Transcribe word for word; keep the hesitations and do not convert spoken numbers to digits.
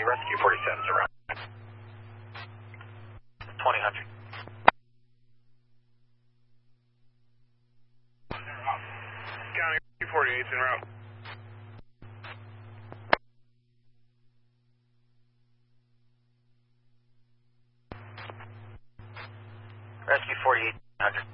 Rescue forty-seven's around. twenty hundred. County Rescue forty-eight's en route. Rescue forty-eight hundred.